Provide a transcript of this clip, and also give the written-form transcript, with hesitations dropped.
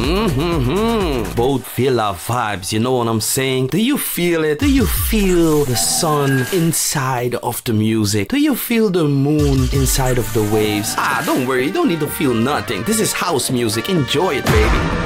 Both villa vibes, you know what I'm saying? Do you feel it? Do you feel the sun inside of the music? Do you feel the moon inside of the waves? Don't worry, you don't need to feel nothing. This is house music. Enjoy it, baby.